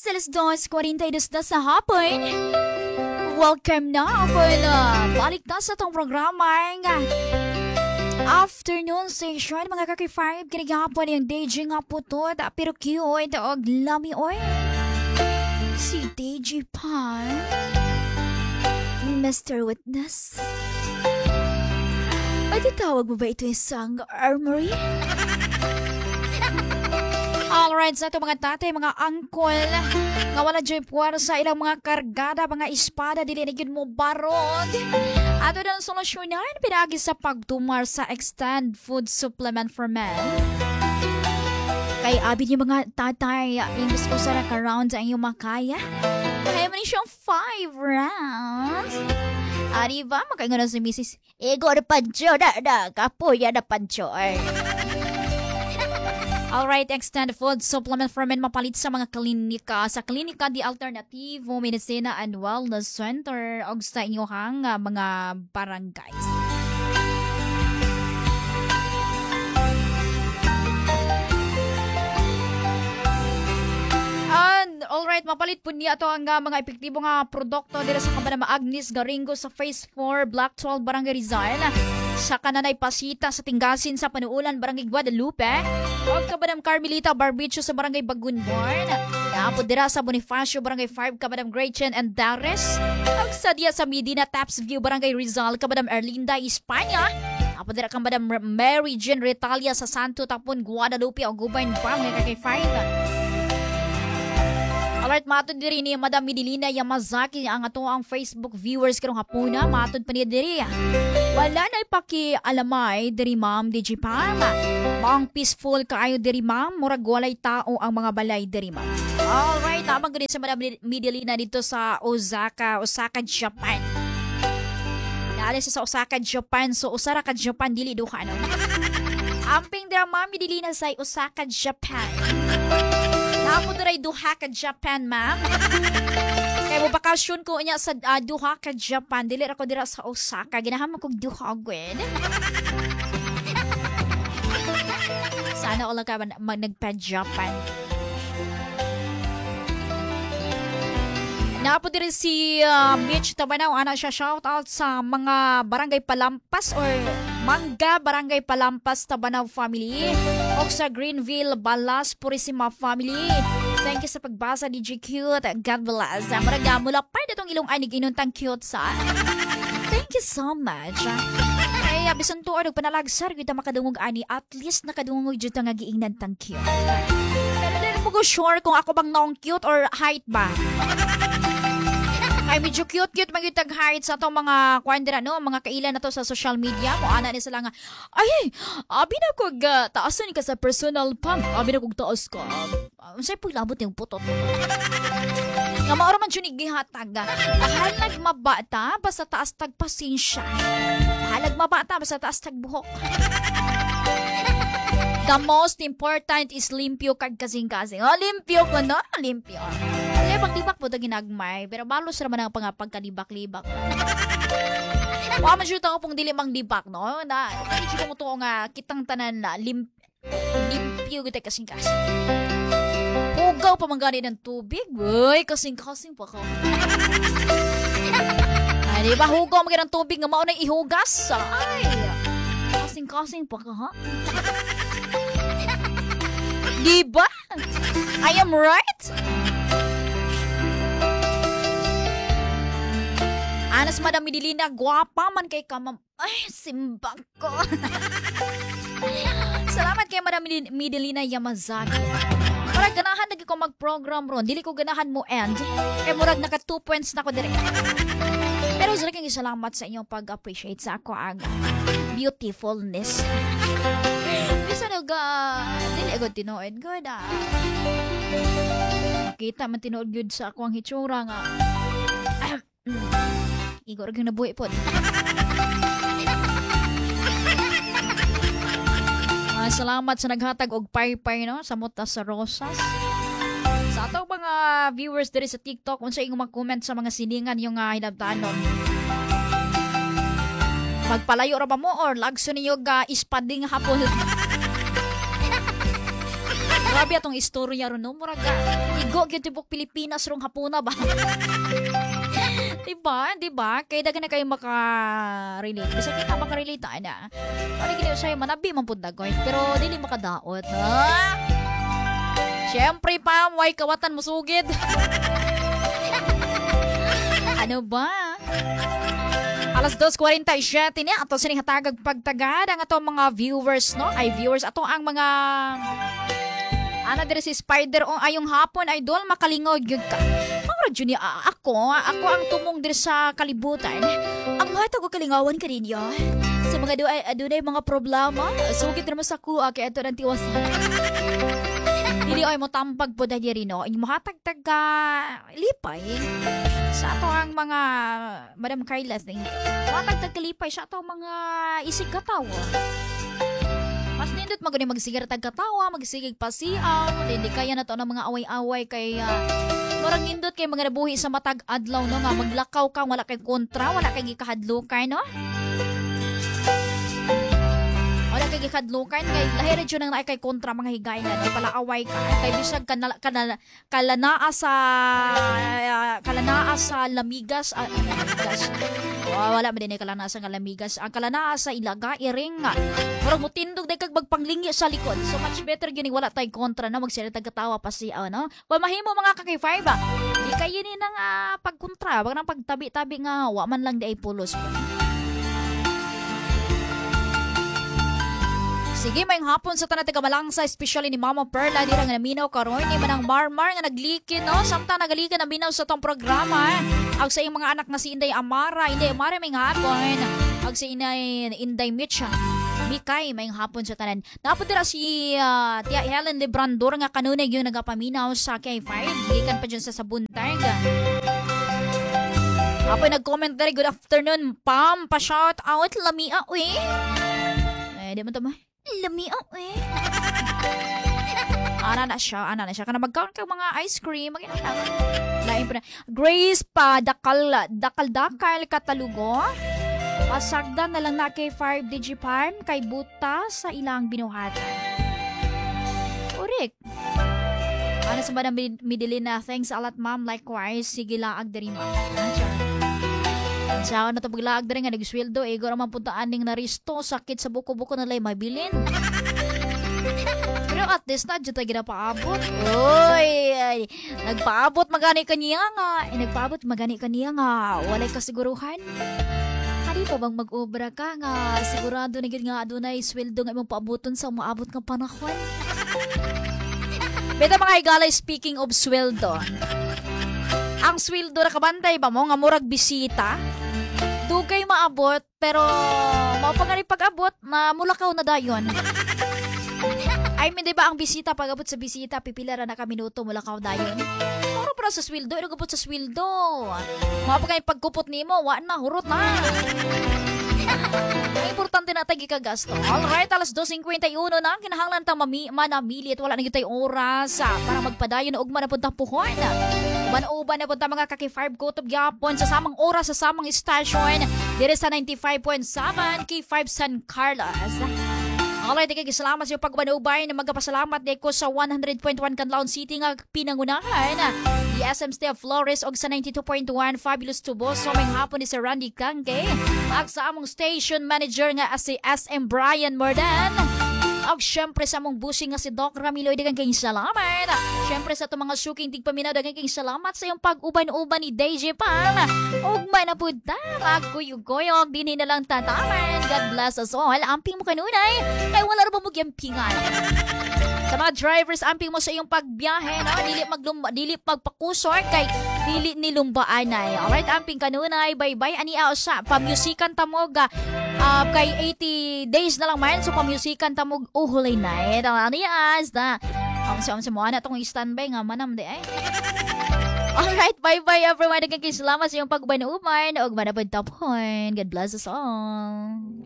alas 2:42 na sa hapon. Welcome na po na balik na sa itong programa nga afternoon session mga kaki-5 kinigapon yung DJ nga po to pero cute og lami oy si DJ Pan Mr. Witness. Matitawag mo ba ito isang armory? Alright, sa ito mga tatay, mga angkol, nga wala dyan puwersa ilang mga kargada, mga espada, dilinigin mo barog. Ato ng solusyonan, pinagi sa pagtumar sa extended food supplement for men. Kaya abin yung mga tatay, imbis ko sa naka-round ang iyong makaya. Kaya man siyang 5 rounds. Diba, makainga na si Mrs. Igor Pancho na kapuya na Pancho. Alright, extended food supplement for men mapalit sa mga klinika. Sa klinika, di Alternativo Medicina and Wellness Center o sa inyohang mga barangays. And alright, mapalit po niya ito ang mga epektibo nga produkto dito sa Kabanama Agnes Garingo sa Phase 4 Black 12 Barangay Rizal. Sa Kananay Pasita sa Tingasin sa Panuulan Barangay Guadalupe o Kabadam Carmelita Barbicho sa Barangay Bagunborn. Napo dira sa Bonifacio Barangay 5 Kabadam Gretchen and Dares. Ang sadya sa Medina Taps View Barangay Rizal Kabadam Erlinda Espanya. Napo dira Kabadam Mary Jean Retalia sa Santo Tapon Guadalupe o Gubayn pa mga kay 5. Alright, matod diri ni Madam Midilina Yamazaki ang ato ang Facebook viewers karong hapuna. Matod pa niya diri. Wala na ipaki-alamay diri ma'am DJ Pam. Maong peaceful kaayo diri ma'am. Murag walay tao ang mga balay diri ma'am. Alright, tamang ganit sa Madam Midilina dito sa Osaka, Japan. Naali sa Osaka, Japan. So, Osaka, Japan, dili duha, ano? Amping dira ma'am Midilina sa Osaka, Japan. Napo diray duha ka Japan, ma'am. Kaya mo bakasyon ko niya sa duha ka Japan. Dili ako dira sa Osaka. Ginahaman kong duha gwen. Sana wala ka nagpa-Japan. Napo diri si Mitch Tabanaw. Ana siya shoutout sa mga barangay Palampas or Mangga Barangay Palampas Tabanaw family. O sa Greenville Balas Purisima family. Thank you sa pagbasa DJ Cute. God bless. Maraga mula pa itong ilong anig inuntang cute sa. Thank you so much. Ay bisan to or panalagsar kita makadungog ani at least nakadungog jud nga giingnan tang cute. Pero dili mo ko sure kung ako bang naong cute or height ba. Ay medyo cute magitag height sa atong mga kwandera no, mga kailan na to sa social media. Kung ana ni sila nga, ay, abi na kog taasan ka sa personal pump. Abi na kog taas ka. Unsay paglabot yung putot. Nga maoro man jud gihatag. Halag mabata basta taas tag pasensya. Halag mabata basta taas tag buhok. The most important is limpyo kag kasing-kasing. Oh, limpyo ko no? Limpyo. Kaya pagdibak po ito ginagmay. Pero balos naman ang pagkalibak-libak. Wala man siya ako pong dili mang dibak, no? Na, hindi siya ito nga kitang tanan na limpyo kita kasing-kasing. Pugaw pa man gani ng tubig. Uy, kasing-kasing pa ka. Ay, di ba? Hugaw man ng tubig nga maunay ihugas. Ay, kasing-kasing pa ka, ha? Diba? I am right? Anas Madam Midilina, guwapa man kay kamam. Ay, simbang ko. Salamat kay Madam Midilina Yamazaki. Murag ganahan lagi ko mag-program ron. Dili ko ganahan mo end. Kay murag naka 2 points na ko dire. Pero sila kang salamat sa inyong pag-appreciate sa ako ang beautifulness. Bisa naga, dili agad tinood good Kita man tinood good sa ako ang hitsura nga. Igor kang nabuhi po. Salamat sa naghatag og pay-pay no sa Mota sa Rosas. Sa atong mga viewers diri sa TikTok unsa imong mag-comment sa mga siningan yung hinabtanon. Magpalayo ra ba mo or lagso niyo ga ispading hapon? Grabe atong istorya ron no. Murag igo gyud tibok Pilipinas rong hapuna ba. Diba? Kaya dagan na kayo maka-relate. Bisa kita maka-relate na. Ano gini sa'yo, manabi man pud dagoy. Pero dili makadaot. Ha? Siyempre pa, way kawatan mo sugid. Ano ba? Alas 2:47 ni ato sining hatagag pagtagad ang ato mga viewers no. Ay viewers ato ang mga ana diri si Spider o ayong hapon idol makalingog gyud ka. Mao jud ni ako ang tumong diri sa kalibutan. Ang hatag ko kalingawan kaninyo. Sa mga adunay mga problema, sugid mo sa kuha kay ato nang tiwas. Dili ay mo tampag po diri no. Imo hatag taga lipay sa ato ang mga Madam Carla ning. Hatag taga lipay sa ato mga isig katawo. Mas nindot maguni magsigir tag katawa, magsigig pasiaw, hindi kaya na to ng mga away-away kay murag nindot kay mga nabuhi sa matag adlaw no nga maglakaw ka wala kay kontra, wala kay gikahadlukan no. Wala kay gikahadlukan kay lahi jud nang naay kay kontra mga higay nga no palaaway ka kay bisag kalanaa sa lamigas wala man din kalanaa sa lamigas ang kalanaa sa ilaga iring nga murag mutindog day kag magpanglingi sa likod so much better gini wala tay kontra na magsira tag katawa pa siya no kung mahimo mga kaki-5 di kayo ni nang pagkontra wag nang pagtabi-tabi nga wa man lang di ay pulos pa. Sige, may hapon sa tanang taga-Malangsa, especially ni Mama Perla, di lang naminaw karon ni manang Marmar nga naglikin, no? Samtang nagalikin na minaw sa tong programa. Ag sa iyong mga anak na si Inday Amara may hapon. Ag sa Inday Mitcha. Mikay, may hapon sa tanan. Napodira si Tia Helen Lebrandor nga kanunig yung nagapaminaw sa K5. Gikan pa dyan sa Sabuntag. Apoy nag-comment dali, good afternoon, Pam, pa-shout out, lamia, uy. Di mo tama? Lamia, uy. Ana na siya. Kana magkaon ka mga ice cream, magina siya. Lain pa na. Grace pa, dakal katalugo. Pasagdan na lang na kay 5 Digifarm, kay Buta sa ilang binuhatan. Urik. Ano sa ba na midilin na, thanks a lot ma'am, likewise, sige laag dari ma'am. Sa na to paglaag diri nga nagsweldo ego ra man puntaan ning naristo sakit sa buko-buko na lay mabilin. Pero at least na jud ginapaabot. Oy, nagpaabot magani kaniya nga. Walay kasiguruhan. Kani pa bang mag-obra ka nga sigurado na gid nga adunay sweldo nga imong paaboton sa moabot nga panahon. Beta mga higalay, speaking of sweldo. Ang sweldo na kabantay ba mo nga murag bisita? Dugay maabot pero mapangani pag-abot na mulakaw na dayon. I mean, diba ang bisita pag-abot sa bisita pipila ra na ka minuto mulakaw dayon. Pero para sa sweldo, gabot sa sweldo. Mapangani pagkupot nimo, wa na hurot na. Ang importante na tayo gikagasto. Alright, alas 2:51 na. Kinahanglan tang manamili at wala na gitay oras para magpadayon na ugma na punta puhon. Uban na punta mga kaki-5 kutob yapon sa samang oras sa samang istasyon. Dire sa 95.7 K5 San Carlos. Alright, salamat sa pagbanubay na magpasalamat di ko sa 100.1 Canlaon City nga pinangunahan. The SM Steve Flores og sa 92.1 Fabulous Tubo. So may hapon ni si Randy Kangke. Ag sa among station manager nga si SM Brian Mordan. Ag syempre sa among busing nga si Doc Ramilo daghang kayong salamat. Syempre sa itong mga suking tigpaminaw daghang kayong salamat sa iyong pag-uban-uban ni DJ Pam. Ug man na pud ta magkuyog-kuyog dinhi na lang tataman. God bless us all. Amping mo kanunay kay wala ra ba mo gyempingan. Sa mga drivers, amping mo sa iyong pagbiyahe, no? Dili magpakusor kay dili nilumbaan ay. Alright, amping kanunay, bye-bye. Ani sa pamusikan tamog kay 80 days na lang man. So pamusikan tamog uhulay night. Ani na. Ang mo ana tong standby nga manam di ay. Alright, bye-bye everyone. Nagkakisalamat sa iyong pagbanuman. Og manapod tapon. God bless us all.